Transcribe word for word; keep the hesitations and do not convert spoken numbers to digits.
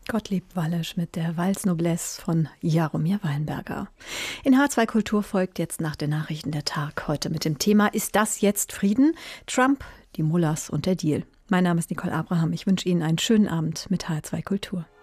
Gottlieb Wallesch mit der Walz-Noblesse von Jaromir Weinberger. In H zwei Kultur folgt jetzt nach den Nachrichten der Tag. Heute mit dem Thema: Ist das jetzt Frieden? Trump, die Mullahs und der Deal. Mein Name ist Nicole Abraham. Ich wünsche Ihnen einen schönen Abend mit H zwei Kultur.